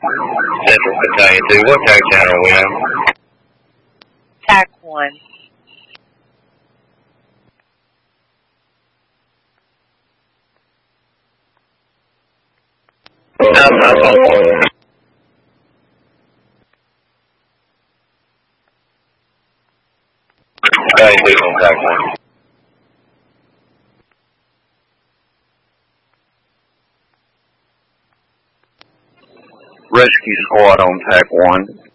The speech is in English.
Central Battalion 2. What tag channel are we on? TAC 1. Battalion 2 on TAC 1. Rescue squad on TAC 1.